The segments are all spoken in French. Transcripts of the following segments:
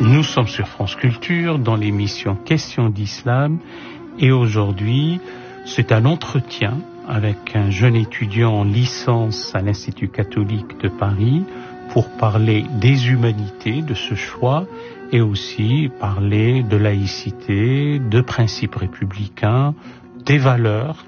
Nous sommes sur France Culture dans l'émission Questions d'Islam et aujourd'hui c'est un entretien avec un jeune étudiant en licence à l'Institut catholique de Paris pour parler des humanités, de ce choix et aussi parler de laïcité, de principes républicains, des valeurs.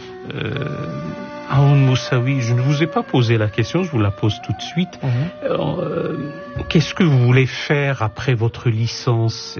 Haroun Moussaoui, je ne vous ai pas posé la question, je vous la pose tout de suite. Qu'est-ce que vous voulez faire après votre licence?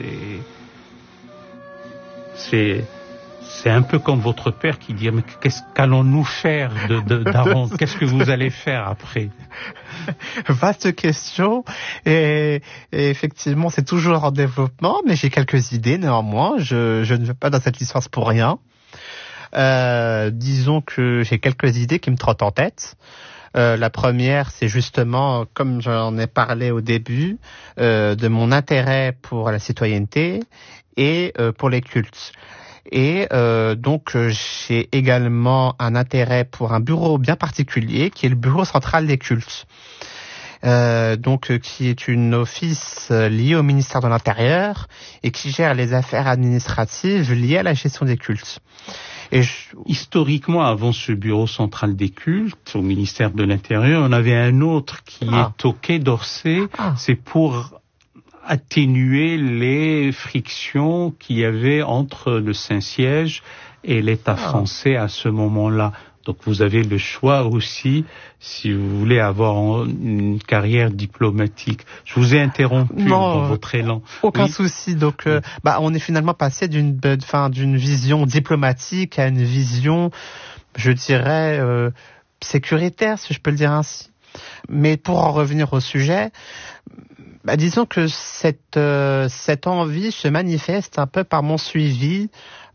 C'est un peu comme votre père qui dit « Mais qu'allons-nous faire d'Aaron? Qu'est-ce que vous allez faire après ?» Vaste question. Et effectivement, c'est toujours en développement, mais j'ai quelques idées néanmoins. Je ne vais pas dans cette licence pour rien. Disons que j'ai quelques idées qui me trottent en tête. La première, c'est justement, comme j'en ai parlé au début, de mon intérêt pour la citoyenneté et pour les cultes. Et donc, j'ai également un intérêt pour un bureau bien particulier, qui est le bureau central des cultes. Donc qui est une office liée au ministère de l'Intérieur et qui gère les affaires administratives liées à la gestion des cultes. Historiquement, avant ce bureau central des cultes, au ministère de l'Intérieur, on avait un autre qui est au Quai d'Orsay. C'est pour atténuer les frictions qu'il y avait entre le Saint-Siège et l'État français à ce moment-là. Donc vous avez le choix aussi, si vous voulez avoir une carrière diplomatique. Je vous ai interrompu dans votre élan. Aucun souci. Donc on est finalement passé d'une vision diplomatique à une vision, je dirais, sécuritaire, si je peux le dire ainsi. Mais pour en revenir au sujet, disons que cette envie se manifeste un peu par mon suivi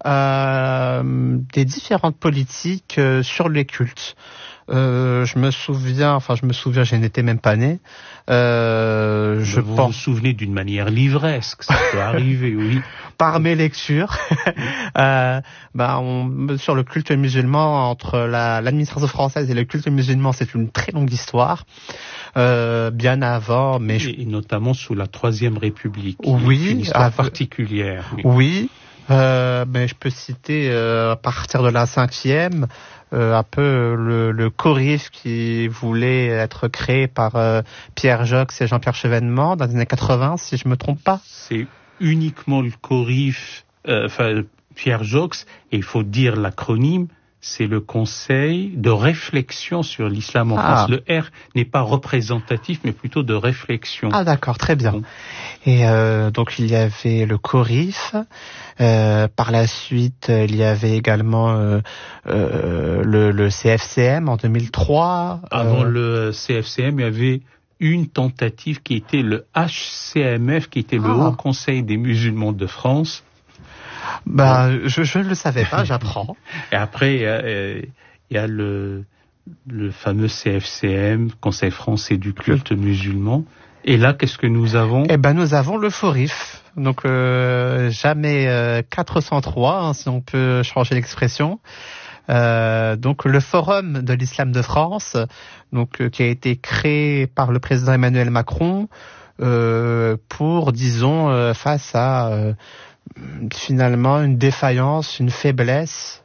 des différentes politiques sur les cultes. Je me souviens, je n'étais même pas né. Vous vous souvenez d'une manière livresque, ça peut arriver, oui. Par mes lectures, sur le culte musulman, entre l'administration française et le culte musulman, c'est une très longue histoire. Bien avant, mais et notamment sous la Troisième République. Oui, une histoire particulière. Oui. Mais je peux citer à partir de la 5e un peu le CORIF qui voulait être créé par Pierre Joxe et Jean-Pierre Chevènement dans les années 80, si je me trompe pas. C'est uniquement le CORIF, Pierre Joxe, et il faut dire l'acronyme, c'est le Conseil de réflexion sur l'islam en France. Le R n'est pas représentatif, mais plutôt de réflexion. Ah d'accord, très bien. Et donc il y avait le CORIF. Par la suite, il y avait également le CFCM en 2003. Avant le CFCM, il y avait une tentative qui était le HCMF, qui était le Haut Conseil des musulmans de France. Je ne le savais pas, j'apprends. Et après, il y a le fameux CFCM, Conseil français du culte musulman. Et là, qu'est-ce que nous avons? Nous avons le FORIF. Donc, jamais 403, si on peut changer l'expression. Donc, le Forum de l'Islam de France, qui a été créé par le président Emmanuel Macron, pour, disons, face à finalement une défaillance, une faiblesse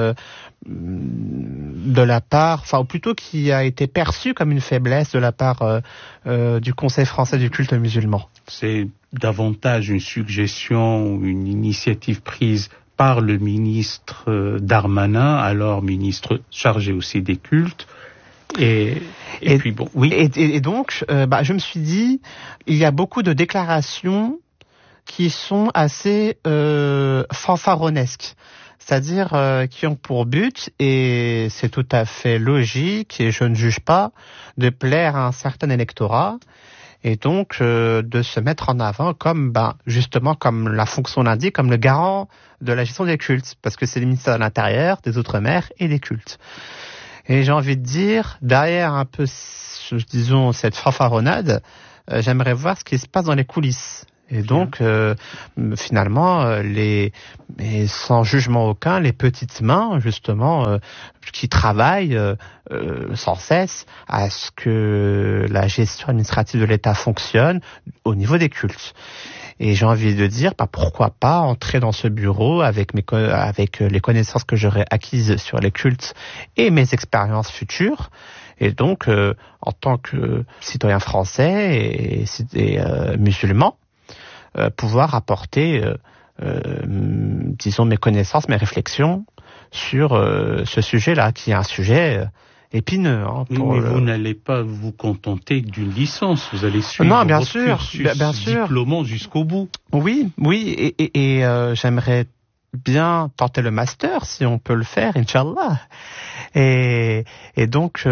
de la part, ou plutôt qui a été perçue comme une faiblesse de la part du Conseil français du culte musulman. C'est davantage une suggestion ou une initiative prise par le ministre Darmanin, alors ministre chargé aussi des cultes. Et donc, je me suis dit, il y a beaucoup de déclarations qui sont assez fanfaronnesques, c'est-à-dire qui ont pour but, et c'est tout à fait logique, et je ne juge pas, de plaire à un certain électorat, et donc de se mettre en avant comme, justement, comme la fonction l'indique, comme le garant de la gestion des cultes, parce que c'est le ministère de l'Intérieur, des Outre-mer et des cultes. Et j'ai envie de dire, derrière un peu, disons, cette fanfaronnade, j'aimerais voir ce qui se passe dans les coulisses. Et donc, finalement, sans jugement aucun, les petites mains, justement, qui travaillent sans cesse à ce que la gestion administrative de l'État fonctionne au niveau des cultes. Et j'ai envie de dire, pourquoi pas entrer dans ce bureau avec les connaissances que j'aurais acquises sur les cultes et mes expériences futures. Et donc, en tant que citoyen français et musulman, pouvoir apporter, disons, mes connaissances, mes réflexions sur ce sujet-là, qui est un sujet épineux. Mais vous n'allez pas vous contenter d'une licence, vous allez suivre votre cursus diplômant jusqu'au bout. Oui, et j'aimerais bien tenter le master, si on peut le faire, Inch'Allah. Et donc,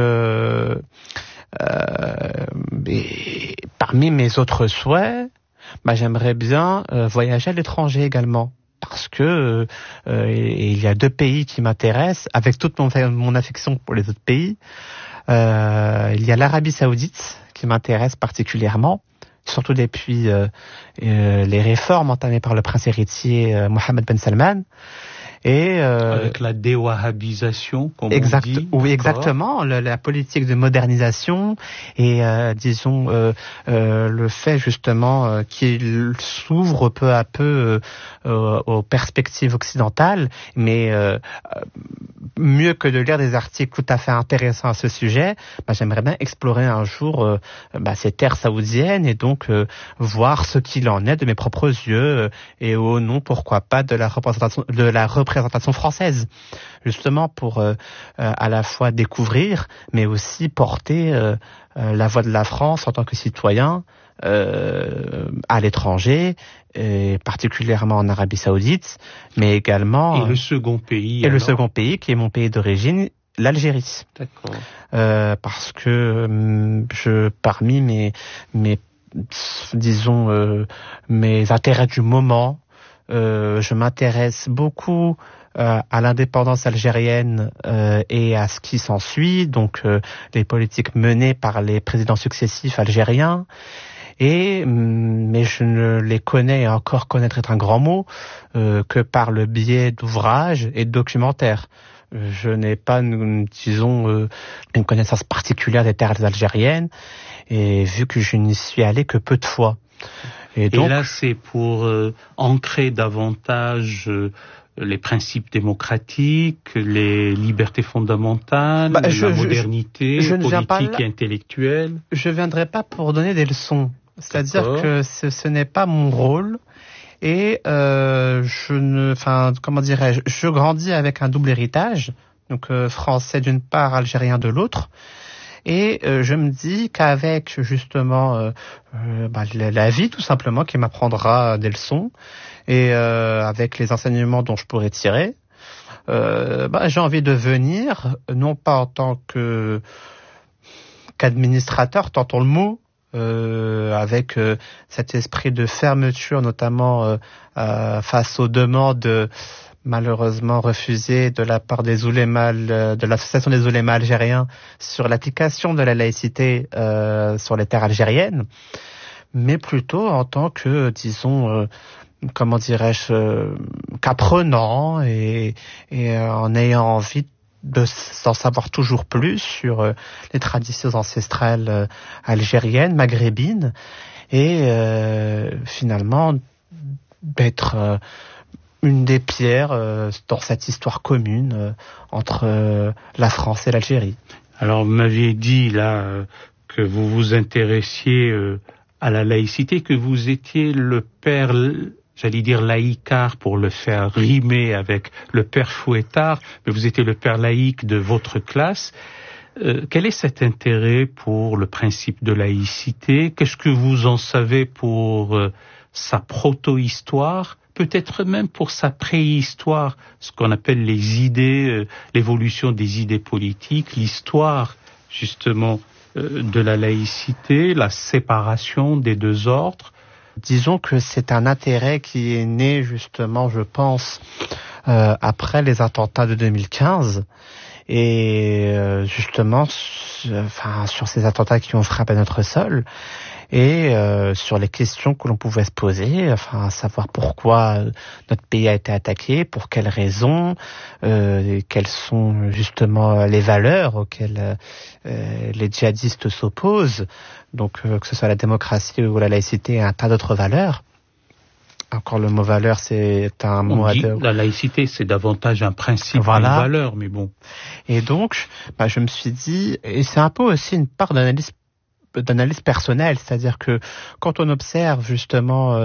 parmi mes autres souhaits, j'aimerais bien voyager à l'étranger également. Parce que il y a 2 pays qui m'intéressent, avec toute mon affection pour les autres pays. Il y a l'Arabie Saoudite qui m'intéresse particulièrement, surtout depuis les réformes entamées par le prince héritier Mohammed Ben Salman. Et avec la déwahhabisation, comme on dit. Oui, exactement. La politique de modernisation et disons le fait justement qu'il s'ouvre peu à peu aux perspectives occidentales, mais mieux que de lire des articles tout à fait intéressants à ce sujet, j'aimerais bien explorer un jour ces terres saoudiennes et donc voir ce qu'il en est de mes propres yeux et au nom, pourquoi pas, de la représentation française, justement pour à la fois découvrir, mais aussi porter la voix de la France en tant que citoyen à l'étranger, et particulièrement en Arabie Saoudite, mais également... Et le second pays le second pays, qui est mon pays d'origine, l'Algérie. D'accord. Parce que parmi mes disons mes intérêts du moment, je m'intéresse beaucoup à l'indépendance algérienne et à ce qui s'ensuit, donc les politiques menées par les présidents successifs algériens. Mais je ne les connais, et encore connaître est un grand mot, que par le biais d'ouvrages et de documentaires. Je n'ai pas, disons, une connaissance particulière des terres algériennes, et vu que je n'y suis allé que peu de fois. Et là, c'est pour ancrer davantage les principes démocratiques, les libertés fondamentales, la modernité politique et intellectuelle. Je ne viendrai pas pour donner des leçons. C'est-à-dire que ce n'est pas mon rôle. Et je grandis avec un double héritage, donc français d'une part, algérien de l'autre. Et je me dis qu'avec justement la vie tout simplement qui m'apprendra des leçons et avec les enseignements dont je pourrais tirer, j'ai envie de venir, non pas en tant qu'administrateur, tentons le mot, avec cet esprit de fermeture, notamment face aux demandes malheureusement refusées de la part des oulémas, de l'association des oulémas algériens sur l'application de la laïcité sur les terres algériennes, mais plutôt en tant que, disons, qu'apprenant et en ayant envie d'en savoir toujours plus sur les traditions ancestrales algériennes, maghrébines, et finalement d'être une des pierres dans cette histoire commune entre la France et l'Algérie. Alors, vous m'aviez dit là que vous vous intéressiez à la laïcité, que vous étiez le père... j'allais dire laïcard pour le faire rimer avec le père Fouettard, mais vous étiez le père laïque de votre classe. Quel est cet intérêt pour le principe de laïcité? Qu'est-ce que vous en savez pour sa proto-histoire, peut-être même pour sa préhistoire, ce qu'on appelle les idées, l'évolution des idées politiques, l'histoire justement de la laïcité, la séparation des deux ordres? Disons que c'est un intérêt qui est né justement, je pense, après les attentats de 2015 et justement sur ces attentats qui ont frappé notre sol et sur les questions que l'on pouvait se poser, à savoir pourquoi notre pays a été attaqué, pour quelles raisons, quelles sont justement les valeurs auxquelles les djihadistes s'opposent, donc que ce soit la démocratie ou la laïcité et un tas d'autres valeurs. Encore le mot valeur, c'est un mot la laïcité, c'est davantage un principe qu'une valeur, mais bon. Et donc, je me suis dit, et c'est un peu aussi une part d'analyse personnelle, c'est-à-dire que quand on observe justement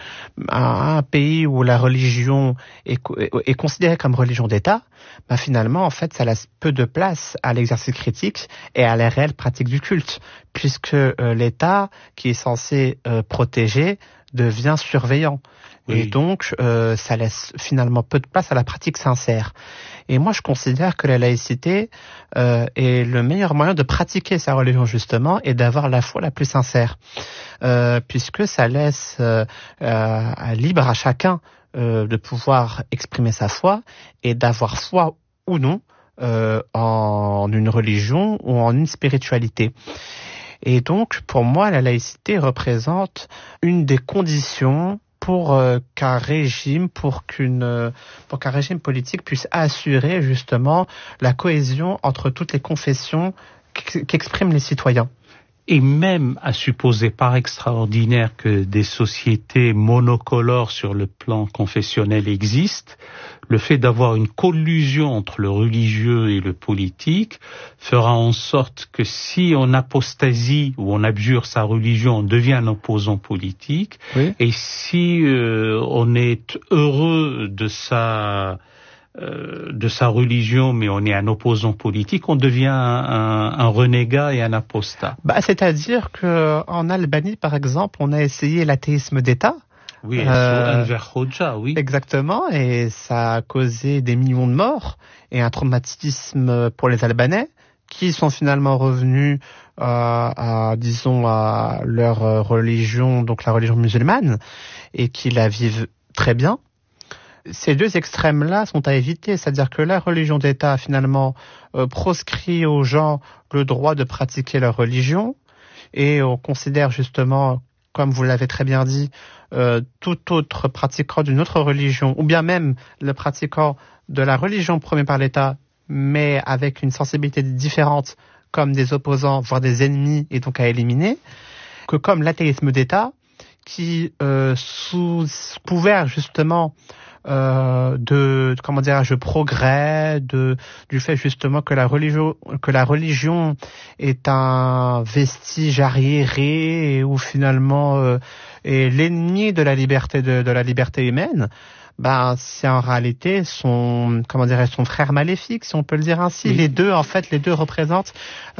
un pays où la religion est considérée comme religion d'État, finalement, en fait, ça laisse peu de place à l'exercice critique et à la réelle pratique du culte, puisque l'État, qui est censé protéger, devient surveillant. Oui. Et donc, ça laisse finalement peu de place à la pratique sincère. Et moi, je considère que la laïcité est le meilleur moyen de pratiquer sa religion, justement, et d'avoir la foi la plus sincère. Puisque ça laisse libre à chacun de pouvoir exprimer sa foi et d'avoir foi ou non en une religion ou en une spiritualité. Et donc, pour moi, la laïcité représente une des conditions pour qu'un régime politique puisse assurer justement la cohésion entre toutes les confessions qu'expriment les citoyens. Et même à supposer par extraordinaire que des sociétés monocolores sur le plan confessionnel existent, le fait d'avoir une collusion entre le religieux et le politique fera en sorte que si on apostasie ou on abjure sa religion, on devient un opposant politique. Oui. Et si on est heureux de sa religion, mais on est un opposant politique, on devient un renégat et un apostat. C'est-à-dire que en Albanie, par exemple, on a essayé l'athéisme d'État. Oui, Enver Hoxha, oui. Exactement, et ça a causé des millions de morts et un traumatisme pour les Albanais qui sont finalement revenus à leur religion, donc la religion musulmane, et qui la vivent très bien. Ces deux extrêmes-là sont à éviter, c'est-à-dire que la religion d'État, finalement, proscrit aux gens le droit de pratiquer leur religion, et on considère justement, comme vous l'avez très bien dit, tout autre pratiquant d'une autre religion, ou bien même le pratiquant de la religion promue par l'État, mais avec une sensibilité différente, comme des opposants, voire des ennemis, et donc à éliminer, que comme l'athéisme d'État, qui, sous couvert justement de progrès, du fait justement que la religion est un vestige arriéré ou finalement est l'ennemi de la liberté humaine. C'est en réalité son frère maléfique, si on peut le dire ainsi. Oui. Les deux représentent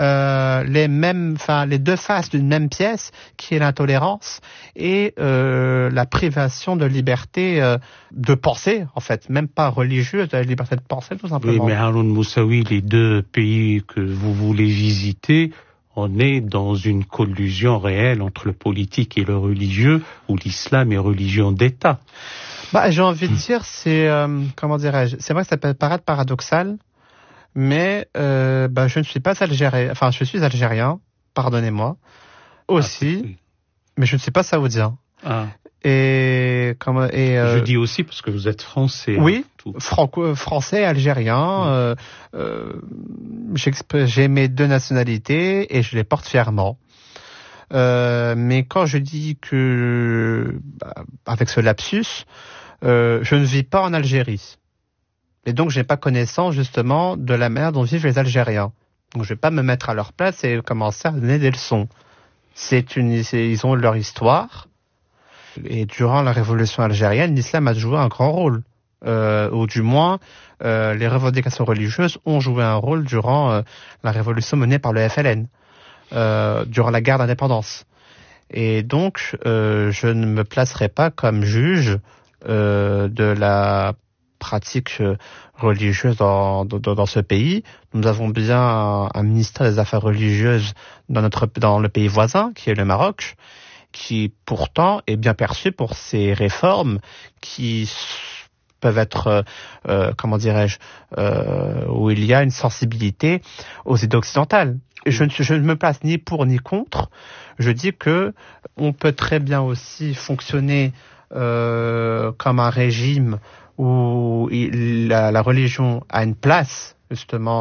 les deux faces d'une même pièce, qui est l'intolérance et la privation de liberté de penser, en fait, même pas religieuse, de la liberté de penser, tout simplement. Oui, mais Haroun Moussaoui, les deux pays que vous voulez visiter, on est dans une collusion réelle entre le politique et le religieux, où l'islam est religion d'État. J'ai envie de dire, c'est vrai que ça peut paraître paradoxal, mais je ne suis pas algérien, enfin je suis algérien, pardonnez-moi, aussi, oui. Mais je ne suis pas saoudien. Ah. Je dis aussi parce que vous êtes français. Oui, français, algérien. J'ai mes deux nationalités et je les porte fièrement. Mais quand je dis que, avec ce lapsus, je ne vis pas en Algérie. Et donc, je n'ai pas connaissance, justement, de la manière dont vivent les Algériens. Donc, je ne vais pas me mettre à leur place et commencer à donner des leçons. Ils ont leur histoire. Et durant la révolution algérienne, l'islam a joué un grand rôle. Ou du moins, les revendications religieuses ont joué un rôle durant la révolution menée par le FLN. Durant la guerre d'indépendance. Et donc, je ne me placerai pas comme juge de la pratique religieuse dans ce pays. Nous avons bien un ministère des Affaires religieuses dans le pays voisin, qui est le Maroc, qui pourtant est bien perçu pour ses réformes qui peuvent être, où il y a une sensibilité aux idées occidentales. Je ne me place ni pour ni contre. Je dis que on peut très bien aussi fonctionner comme un régime où la religion a une place justement